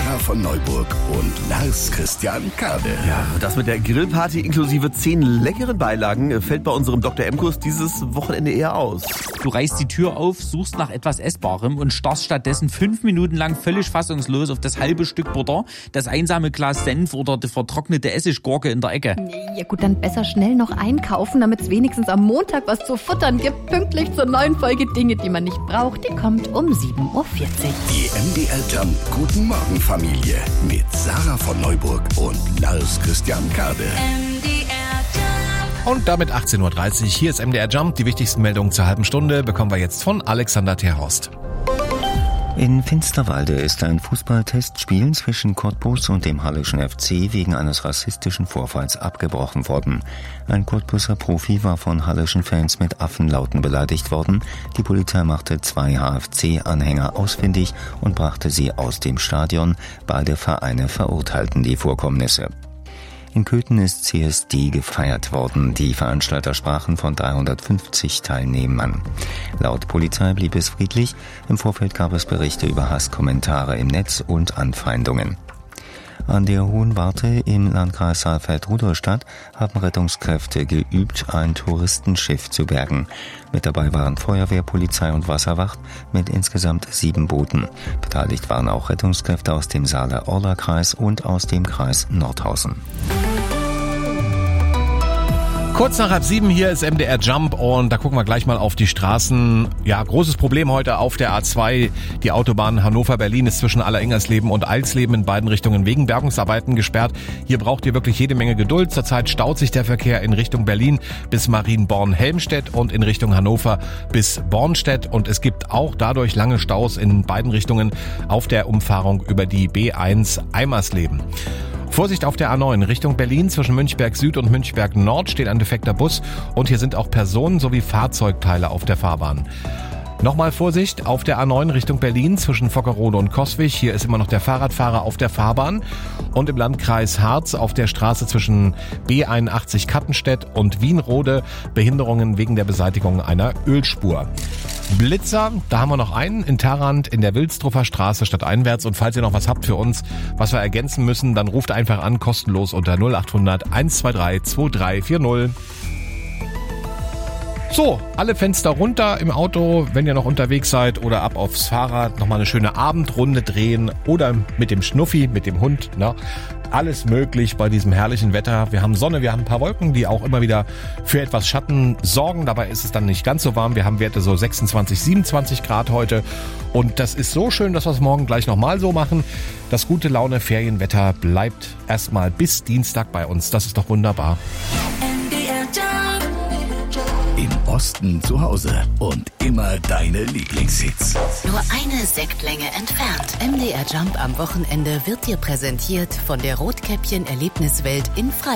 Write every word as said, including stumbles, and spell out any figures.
Sarah von Neuburg und Lars Christian Kade. Ja, das mit der Grillparty inklusive zehn leckeren Beilagen fällt bei unserem Doktor M-Kurs dieses Wochenende eher aus. Du reißt die Tür auf, suchst nach etwas Essbarem und starrst stattdessen fünf Minuten lang völlig fassungslos auf das halbe Stück Butter, das einsame Glas Senf oder die vertrocknete Essiggurke in der Ecke. Ja gut, dann besser schnell noch einkaufen, damit es wenigstens am Montag was zu futtern gibt. Pünktlich zur neuen Folge Dinge, die man nicht braucht. Die kommt um sieben Uhr vierzig. Die M D R Jump Guten Morgen Familie mit Sarah von Neuburg und Lars Christian Kade. Und damit achtzehn Uhr dreißig, hier ist M D R Jump. Die wichtigsten Meldungen zur halben Stunde bekommen wir jetzt von Alexander Terhorst. In Finsterwalde ist ein Fußballtestspiel zwischen Cottbus und dem Halleschen F C wegen eines rassistischen Vorfalls abgebrochen worden. Ein Cottbuser Profi war von halleschen Fans mit Affenlauten beleidigt worden. Die Polizei machte zwei H F C-Anhänger ausfindig und brachte sie aus dem Stadion. Beide Vereine verurteilten die Vorkommnisse. In Köthen ist C S D gefeiert worden. Die Veranstalter sprachen von dreihundertfünfzig Teilnehmern. Laut Polizei blieb es friedlich. Im Vorfeld gab es Berichte über Hasskommentare im Netz und Anfeindungen. An der Hohen Warte im Landkreis Saalfeld-Rudolstadt haben Rettungskräfte geübt, ein Touristenschiff zu bergen. Mit dabei waren Feuerwehr, Polizei und Wasserwacht mit insgesamt sieben Booten. Beteiligt waren auch Rettungskräfte aus dem Saale-Orla-Kreis und aus dem Kreis Nordhausen. Kurz nach halb sieben, hier ist M D R Jump und da gucken wir gleich mal auf die Straßen. Ja, großes Problem heute auf der A zwei. Die Autobahn Hannover-Berlin ist zwischen Alleringers-Leben und Eilsleben in beiden Richtungen wegen Bergungsarbeiten gesperrt. Hier braucht ihr wirklich jede Menge Geduld. Zurzeit staut sich der Verkehr in Richtung Berlin bis Marienborn-Helmstedt und in Richtung Hannover bis Bornstedt. Und es gibt auch dadurch lange Staus in beiden Richtungen auf der Umfahrung über die B eins Eimersleben. Vorsicht auf der A neun Richtung Berlin zwischen Münchberg Süd und Münchberg Nord steht ein defekter Bus und hier sind auch Personen sowie Fahrzeugteile auf der Fahrbahn. Nochmal Vorsicht auf der A neun Richtung Berlin zwischen Vockerode und Coswig. Hier ist immer noch der Fahrradfahrer auf der Fahrbahn. Und im Landkreis Harz auf der Straße zwischen B einundachtzig Kattenstedt und Wienrode Behinderungen wegen der Beseitigung einer Ölspur. Blitzer, da haben wir noch einen in Tharrand in der Wilsdruffer Straße stadteinwärts. Und falls ihr noch was habt für uns, was wir ergänzen müssen, dann ruft einfach an, kostenlos unter null acht hundert eins zwei drei zwei drei vier null. So, alle Fenster runter im Auto, wenn ihr noch unterwegs seid oder ab aufs Fahrrad, nochmal eine schöne Abendrunde drehen oder mit dem Schnuffi, mit dem Hund, ne? Alles möglich bei diesem herrlichen Wetter. Wir haben Sonne, wir haben ein paar Wolken, die auch immer wieder für etwas Schatten sorgen. Dabei ist es dann nicht ganz so warm. Wir haben Werte so sechsundzwanzig, siebenundzwanzig Grad heute. Und das ist so schön, dass wir es morgen gleich nochmal so machen. Das gute Laune Ferienwetter bleibt erstmal bis Dienstag bei uns. Das ist doch wunderbar. Im Osten zu Hause und immer deine Lieblingshits. Nur eine Sektlänge entfernt. M D R Jump am Wochenende wird dir präsentiert von der Rotkäppchen Erlebniswelt in Freiburg.